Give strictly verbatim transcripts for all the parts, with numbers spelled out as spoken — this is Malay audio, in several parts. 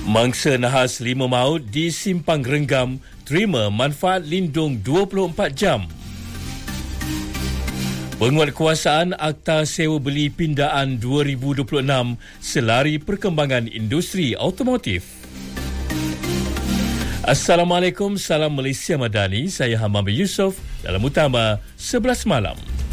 Mangsa nahas lima maut di Simpang Renggam terima manfaat lindung dua puluh empat jam. Penguatkuasaan Akta Sewa Beli Pindaan dua ribu dua puluh enam selari perkembangan industri automotif. Assalamualaikum, salam Malaysia Madani. Saya Hamam Yusof dalam Utama sebelas malam.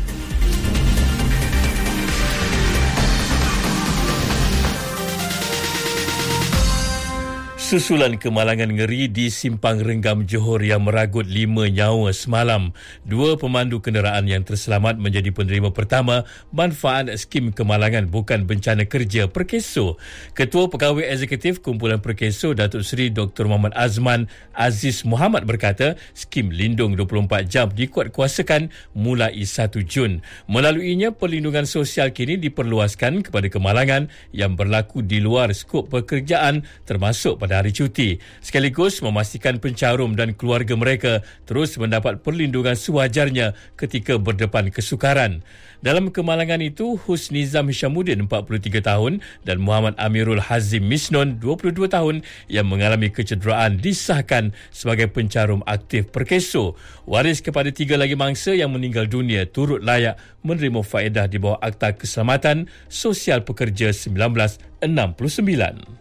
Susulan kemalangan ngeri di Simpang Renggam Johor yang meragut lima nyawa semalam. Dua pemandu kenderaan yang terselamat menjadi penerima pertama manfaat skim kemalangan bukan bencana kerja Perkeso. Ketua Pegawai Eksekutif Kumpulan Perkeso, Datuk Seri Doktor Muhammad Azman Aziz Muhammad berkata, skim lindung dua puluh empat jam dikuatkuasakan mulai satu Jun. Melaluinya, perlindungan sosial kini diperluaskan kepada kemalangan yang berlaku di luar skop pekerjaan termasuk pada hari cuti, sekaligus memastikan pencarum dan keluarga mereka terus mendapat perlindungan sewajarnya ketika berdepan kesukaran. Dalam kemalangan itu, Husnizam Hishamuddin empat puluh tiga tahun dan Muhammad Amirul Hazim Misnon dua puluh dua tahun yang mengalami kecederaan disahkan sebagai pencarum aktif Perkeso. Waris kepada tiga lagi mangsa yang meninggal dunia turut layak menerima faedah di bawah Akta Keselamatan Sosial Pekerja seribu sembilan ratus enam puluh sembilan.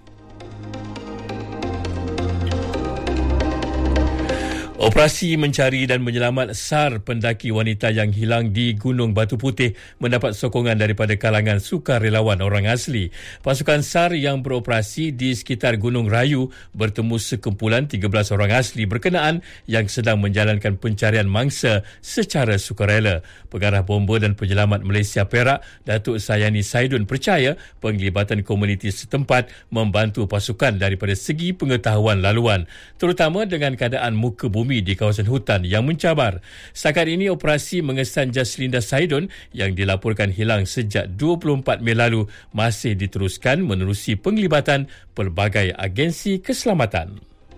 Operasi mencari dan menyelamat SAR pendaki wanita yang hilang di Gunung Batu Putih mendapat sokongan daripada kalangan sukarelawan orang asli. Pasukan SAR yang beroperasi di sekitar Gunung Rayu bertemu sekumpulan tiga belas orang asli berkenaan yang sedang menjalankan pencarian mangsa secara sukarela. Pengarah Bomba dan Penyelamat Malaysia Perak, Datuk Sayani Saidun percaya penglibatan komuniti setempat membantu pasukan daripada segi pengetahuan laluan, terutama dengan keadaan muka bumi di kawasan hutan yang mencabar. Setakat ini, operasi mengesan Jaslinda Saidun yang dilaporkan hilang sejak dua puluh empat Mei lalu masih diteruskan menerusi penglibatan pelbagai agensi keselamatan.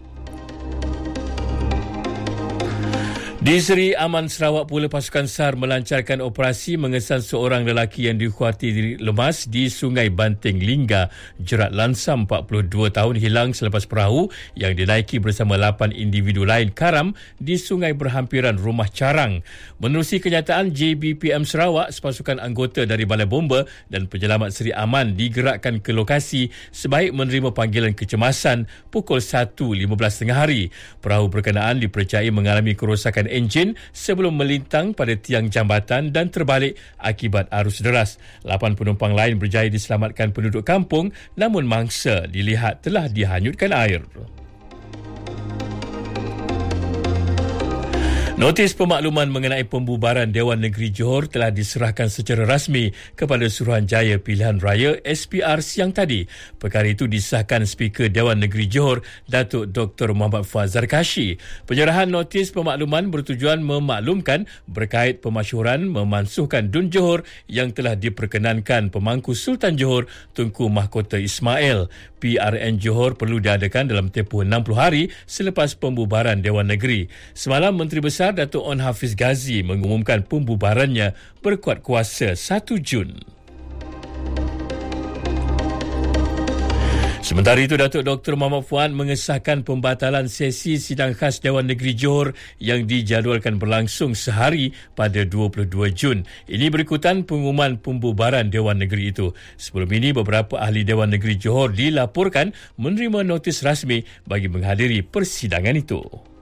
Di Seri Aman Sarawak pula, pasukan SAR melancarkan operasi mengesan seorang lelaki yang dikhuatiri lemas di Sungai Banting Lingga, Jerat Lansam empat puluh dua tahun hilang selepas perahu yang dinaiki bersama lapan individu lain karam di sungai berhampiran Rumah Carang. Menerusi kenyataan J B P M Sarawak, sepasukan anggota dari Balai Bomba dan Penyelamat Seri Aman digerakkan ke lokasi sebaik menerima panggilan kecemasan pukul satu lima belas tengah hari. Perahu berkenaan dipercayai mengalami kerosakan enjin sebelum melintang pada tiang jambatan dan terbalik akibat arus deras. Lapan penumpang lain berjaya diselamatkan penduduk kampung, namun mangsa dilihat telah dihanyutkan air. Notis pemakluman mengenai pembubaran Dewan Negeri Johor telah diserahkan secara rasmi kepada Suruhanjaya Pilihan Raya S P R siang tadi. Perkara itu disahkan Speaker Dewan Negeri Johor, Datuk Doktor Muhammad Fuad Zarkashi. Penyerahan notis pemakluman bertujuan memaklumkan berkait pemasyhuran memansuhkan Dun Johor yang telah diperkenankan pemangku Sultan Johor Tunku Mahkota Ismail. P R N Johor perlu diadakan dalam tempoh enam puluh hari selepas pembubaran Dewan Negeri. Semalam, Menteri Besar Datuk On Hafiz Ghazi mengumumkan pembubarannya berkuat kuasa satu Jun. Sementara itu, Datuk Doktor Muhammad Fuad mengesahkan pembatalan sesi sidang khas Dewan Negeri Johor yang dijadualkan berlangsung sehari pada dua puluh dua Jun. Ini berikutan pengumuman pembubaran Dewan Negeri itu. Sebelum ini, beberapa ahli Dewan Negeri Johor dilaporkan menerima notis rasmi bagi menghadiri persidangan itu.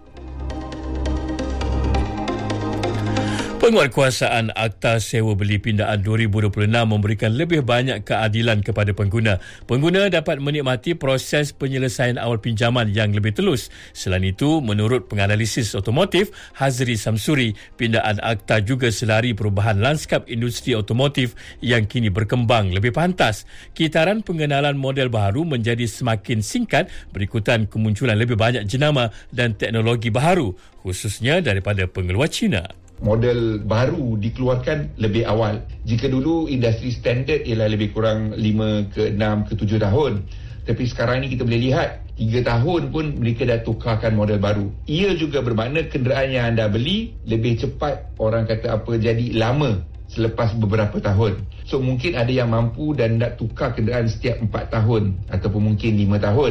Penguatkuasaan Akta Sewa Beli Pindaan dua ribu dua puluh enam memberikan lebih banyak keadilan kepada pengguna. Pengguna dapat menikmati proses penyelesaian awal pinjaman yang lebih telus. Selain itu, menurut penganalisis otomotif Hazri Samsuri, pindaan Akta juga selari perubahan lanskap industri otomotif yang kini berkembang lebih pantas. Kitaran pengenalan model baru menjadi semakin singkat berikutan kemunculan lebih banyak jenama dan teknologi baharu, khususnya daripada pengeluar Cina. Model baru dikeluarkan lebih awal. Jika dulu industri standard ialah lebih kurang lima ke enam ke tujuh tahun, tapi sekarang ni kita boleh lihat tiga tahun pun mereka dah tukarkan model baru. Ia juga bermakna kenderaan yang anda beli lebih cepat, orang kata apa, jadi lama selepas beberapa tahun. So mungkin ada yang mampu dan nak tukar kenderaan setiap empat tahun ataupun mungkin lima tahun.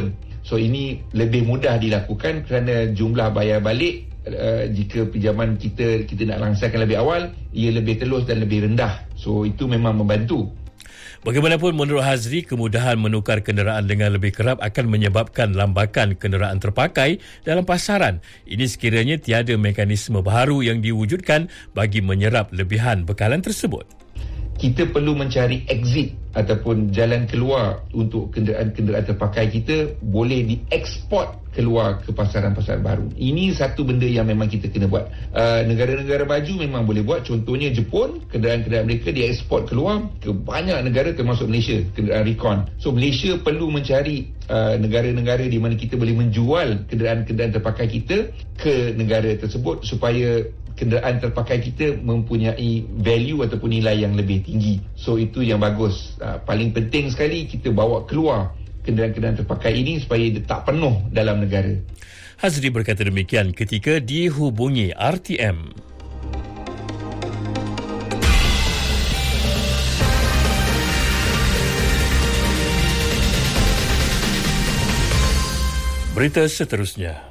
So ini lebih mudah dilakukan kerana jumlah bayar balik uh, jika pinjaman kita kita nak langsaikan lebih awal, ia lebih telus dan lebih rendah. So itu memang membantu. Bagaimanapun menurut Hazri, kemudahan menukar kenderaan dengan lebih kerap akan menyebabkan lambakan kenderaan terpakai dalam pasaran. Ini sekiranya tiada mekanisme baru yang diwujudkan bagi menyerap lebihan bekalan tersebut. Kita perlu mencari exit ataupun jalan keluar untuk kenderaan-kenderaan terpakai kita boleh dieksport keluar ke pasaran-pasaran baru. Ini satu benda yang memang kita kena buat. Uh, negara-negara maju memang boleh buat. Contohnya Jepun, kenderaan-kenderaan mereka dieksport keluar ke banyak negara termasuk Malaysia, kenderaan Recon. So Malaysia perlu mencari uh, negara-negara di mana kita boleh menjual kenderaan-kenderaan terpakai kita ke negara tersebut supaya kenderaan terpakai kita mempunyai value ataupun nilai yang lebih tinggi. So itu yang bagus. Uh, paling penting sekali kita bawa keluar kenderaan-kenderaan terpakai ini supaya dia tak penuh dalam negara. Hazri berkata demikian ketika dihubungi R T M. Berita seterusnya.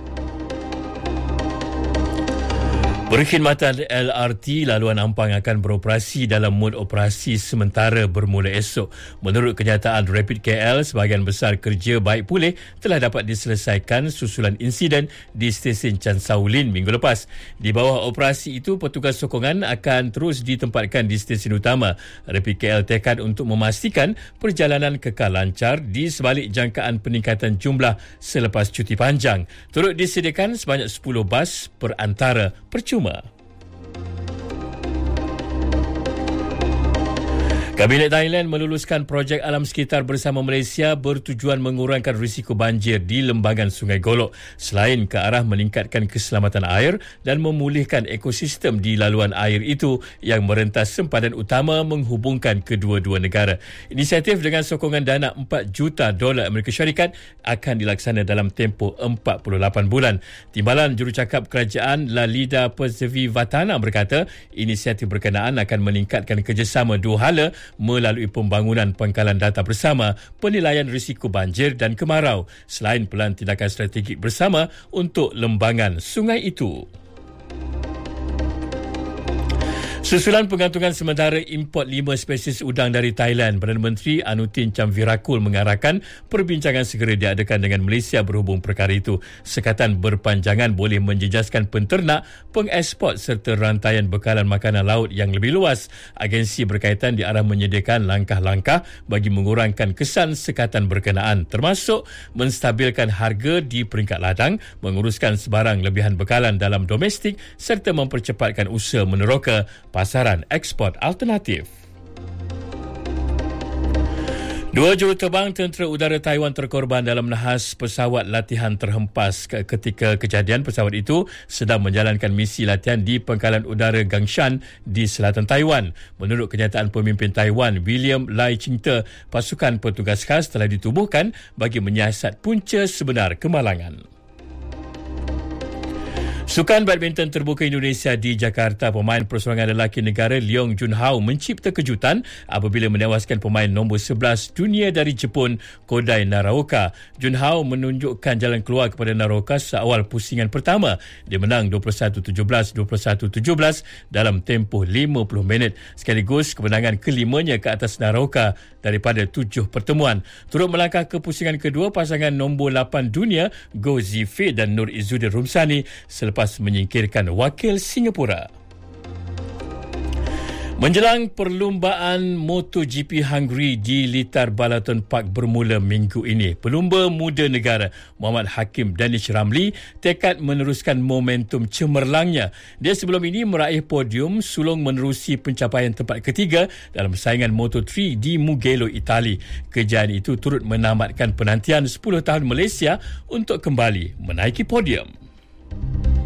Perkhidmatan L R T laluan Ampang akan beroperasi dalam mod operasi sementara bermula esok. Menurut kenyataan Rapid K L, sebahagian besar kerja baik pulih telah dapat diselesaikan susulan insiden di stesen Chan Saulin minggu lepas. Di bawah operasi itu, petugas sokongan akan terus ditempatkan di stesen utama. Rapid K L tekad untuk memastikan perjalanan kekal lancar di sebalik jangkaan peningkatan jumlah selepas cuti panjang. Turut disediakan sebanyak sepuluh bas perantara percuma. Kabinet Thailand meluluskan projek alam sekitar bersama Malaysia bertujuan mengurangkan risiko banjir di lembangan Sungai Golok selain ke arah meningkatkan keselamatan air dan memulihkan ekosistem di laluan air itu yang merentas sempadan utama menghubungkan kedua-dua negara. Inisiatif dengan sokongan dana empat juta dolar Amerika Syarikat akan dilaksana dalam tempoh empat puluh lapan bulan. Timbalan Jurucakap Kerajaan Lalida Persevivatana berkata inisiatif berkenaan akan meningkatkan kerjasama dua hala melalui pembangunan pangkalan data bersama, penilaian risiko banjir dan kemarau, selain pelan tindakan strategik bersama untuk lembangan sungai itu. Susulan pengantungan sementara import lima spesies udang dari Thailand, Perdana Menteri Anutin Chamvirakul mengarahkan perbincangan segera diadakan dengan Malaysia berhubung perkara itu. Sekatan berpanjangan boleh menjejaskan penternak, pengeksport serta rantaian bekalan makanan laut yang lebih luas. Agensi berkaitan diarah menyediakan langkah-langkah bagi mengurangkan kesan sekatan berkenaan, termasuk menstabilkan harga di peringkat ladang, menguruskan sebarang lebihan bekalan dalam domestik serta mempercepatkan usaha meneroka pasaran ekspor alternatif. Dua juruterbang tentera udara Taiwan terkorban dalam nahas pesawat latihan terhempas ketika kejadian. Pesawat itu sedang menjalankan misi latihan di pangkalan udara Gangshan di selatan Taiwan. Menurut kenyataan pemimpin Taiwan, William Lai Ching-te, pasukan petugas khas telah ditubuhkan bagi menyiasat punca sebenar kemalangan. Sukan badminton terbuka Indonesia di Jakarta, pemain persorangan lelaki negara Leong Junhao mencipta kejutan apabila menewaskan pemain nombor sebelas dunia dari Jepun, Kodai Naraoka. Junhao menunjukkan jalan keluar kepada Naraoka seawal pusingan pertama. Dia menang dua puluh satu tujuh belas, dua puluh satu tujuh belas dalam tempoh lima puluh minit. Sekaligus kemenangan kelimanya ke atas Naraoka daripada tujuh pertemuan. Turut melangkah ke pusingan kedua, pasangan nombor lapan dunia Goh Zifei dan Nur Izzuddin Rumsani selepas menyingkirkan wakil Singapura. Menjelang perlumbaan MotoGP Hungary di Litar Balaton Park bermula minggu ini, pelumba muda negara Muhammad Hakim Danish Ramli tekad meneruskan momentum cemerlangnya. Dia sebelum ini meraih podium sulung menerusi pencapaian tempat ketiga dalam saingan Moto tiga di Mugello, Itali. Kejayaan itu turut menamatkan penantian sepuluh tahun Malaysia untuk kembali menaiki podium.